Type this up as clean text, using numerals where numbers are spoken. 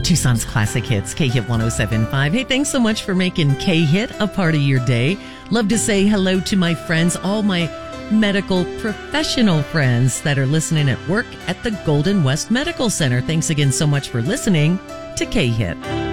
Tucson's Classic Hits, K-Hit 107.5. Hey, thanks so much for making K-Hit a part of your day. Love to say hello to my friends, all my medical professional friends that are listening at work at the Golden West Medical Center. Thanks again so much for listening to K-Hit.